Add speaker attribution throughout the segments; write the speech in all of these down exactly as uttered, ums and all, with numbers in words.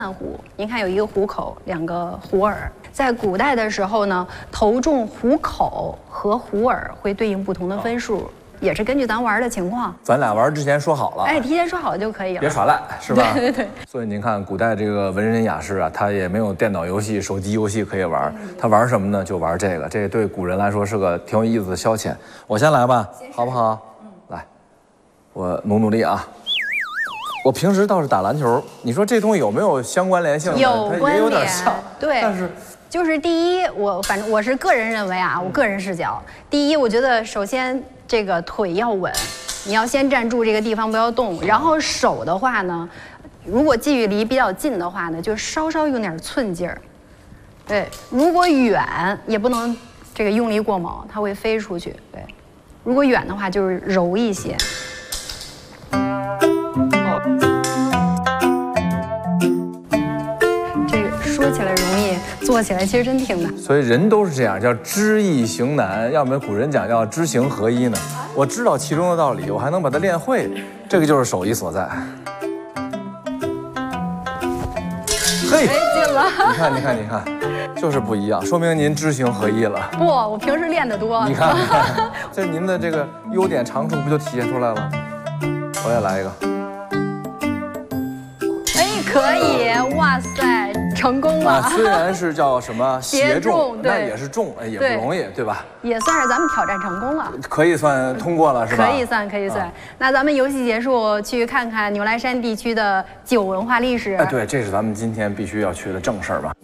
Speaker 1: 汉壶，您看有一个壶口，两个壶耳。在古代的时候呢，投中壶口和壶耳会对应不同的分数，也是根据咱玩的情况。
Speaker 2: 咱俩玩之前说好了，
Speaker 1: 哎，提前说好就可以了，
Speaker 2: 别耍赖，是吧？
Speaker 1: 对对对。
Speaker 2: 所以您看，古代这个文人雅士啊，他也没有电脑游戏、手机游戏可以玩，他玩什么呢？就玩这个，这对古人来说是个挺有意思的消遣。我先来吧，好不好？嗯，来，我努努力啊。我平时倒是打篮球，你说这东西有没有相关联性呢？
Speaker 1: 有关联，
Speaker 2: 它也有点像，
Speaker 1: 对。
Speaker 2: 但是
Speaker 1: 就是第一，我反正我是个人认为啊，我个人视角，第一，我觉得首先这个腿要稳，你要先站住这个地方不要动，然后手的话呢，如果距离比较近的话呢，就稍稍用点寸劲儿，对，如果远也不能这个用力过猛，它会飞出去，对，如果远的话就是柔一些。说起来容易，做起来其实真挺难。
Speaker 2: 所以人都是这样，叫知易行难。要不然古人讲叫知行合一呢。我知道其中的道理，我还能把它练会，这个就是手艺所在。嘿，
Speaker 1: 进了！
Speaker 2: 你看，你看，你看，就是不一样，说明您知行合一了。
Speaker 1: 不，我平时练得多。
Speaker 2: 你看，这您的这个优点长处不就体现出来了？我也来一个。
Speaker 1: 哎，可以，哇塞！成功了、
Speaker 2: 啊！虽然是叫什么协重，
Speaker 1: 那
Speaker 2: 也是重，也不容易， 对, 对吧？
Speaker 1: 也算是咱们挑战成功了，
Speaker 2: 可以算通过了，是吧？
Speaker 1: 可以算，可以算。啊、那咱们游戏结束，去看看牛栏山地区的酒文化历史。
Speaker 2: 哎，对，这是咱们今天必须要去的正事儿吧。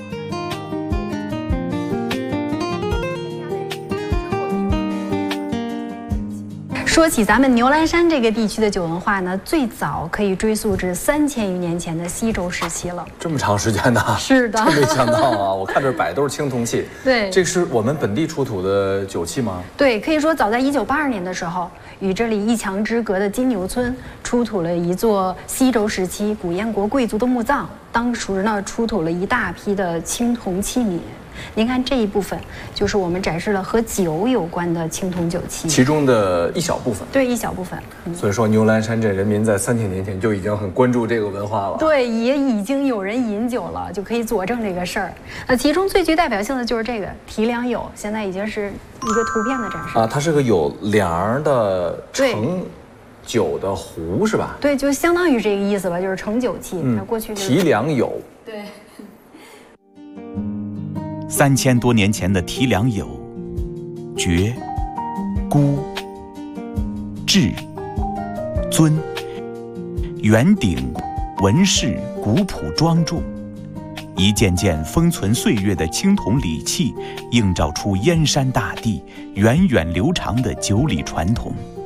Speaker 1: 说起咱们牛栏山这个地区的酒文化呢，最早可以追溯至三千余年前的西周时期了。
Speaker 2: 这么长时间呢？
Speaker 1: 是的，
Speaker 2: 真没想到啊！我看这摆都是青铜器。
Speaker 1: 对，
Speaker 2: 这是我们本地出土的酒器吗？
Speaker 1: 对，可以说早在一九八二年的时候，与这里一墙之隔的金牛村出土了一座西周时期古燕国贵族的墓葬，当时呢出土了一大批的青铜器皿。您看这一部分，就是我们展示了和酒有关的青铜酒器，
Speaker 2: 其中的一小部分。
Speaker 1: 对，一小部分。
Speaker 2: 嗯、所以说，牛栏山镇人民在三千年前就已经很关注这个文化了。
Speaker 1: 对，也已经有人饮酒了，就可以佐证这个事儿。那其中最具代表性的就是这个提梁釉，现在已经是一个图片的展示
Speaker 2: 啊，它是个有梁的盛酒的壶是吧？
Speaker 1: 对，就相当于这个意思吧，就是盛酒器。
Speaker 2: 嗯，
Speaker 1: 它过去、就是、
Speaker 2: 提梁釉。
Speaker 1: 对。
Speaker 3: 三千多年前的提梁有爵、孤、质、尊、圆鼎、纹饰古朴庄重，一件件封存岁月的青铜礼器，映照出燕山大地源远流长的酒礼传统。